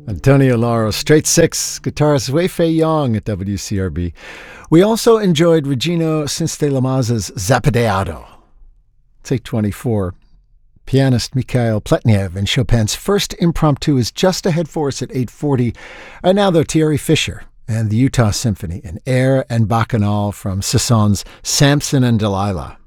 Antonio Lauro, Straight Six, guitarist Wei-Fei Yong at WCRB. We also enjoyed Regino Cinste-Lamaz's Zapateado. Take 24. Pianist Mikhail Pletnev and Chopin's first impromptu is just ahead for us at 8:40. Right now, though, Thierry Fisher and the Utah Symphony, an air and bacchanal from Sasson's Samson and Delilah.